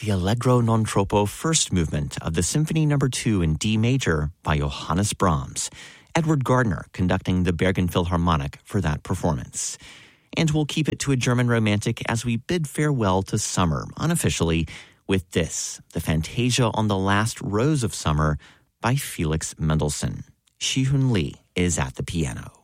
the Allegro non troppo first movement of the Symphony No. 2 in D major by Johannes Brahms. Edward Gardner conducting the Bergen Philharmonic for that performance. And we'll keep it to a German romantic as we bid farewell to summer, unofficially, with this, the Fantasia on the Last Rose of Summer by Felix Mendelssohn. Shihun Lee is at the piano.